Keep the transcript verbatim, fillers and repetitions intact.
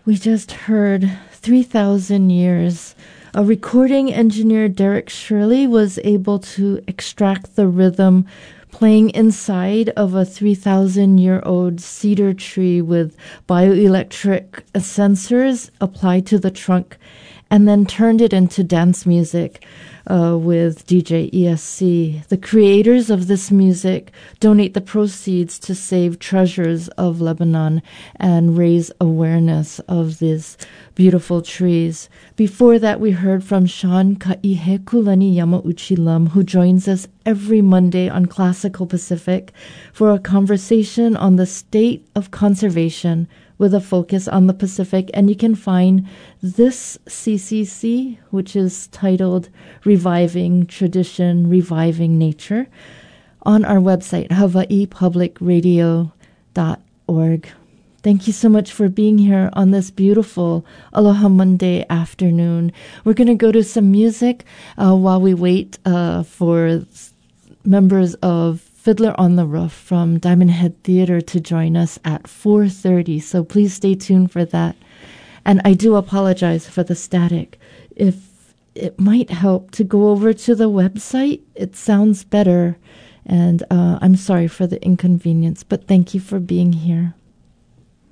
We just heard three thousand Years. A recording engineer, Derek Shirley, was able to extract the rhythm playing inside of a three thousand year old cedar tree with bioelectric sensors applied to the trunk, and then turned it into dance music uh, with D J E S C. The creators of this music donate the proceeds to save treasures of Lebanon and raise awareness of these beautiful trees. Before that, we heard from Sean Ka'ihekulani Yamauchi-Lam, who joins us every Monday on Classical Pacific for a conversation on the state of conservation with a focus on the Pacific. And you can find this C C C, which is titled Reviving Tradition, Reviving Nature, on our website, hawaii public radio dot org. Thank you so much for being here on this beautiful Aloha Monday afternoon. We're going to go to some music uh, while we wait uh, for members of Fiddler on the Roof from Diamond Head Theater to join us at four thirty. So please stay tuned for that. And I do apologize for the static. If it might help to go over to the website, it sounds better. And uh, I'm sorry for the inconvenience, but thank you for being here.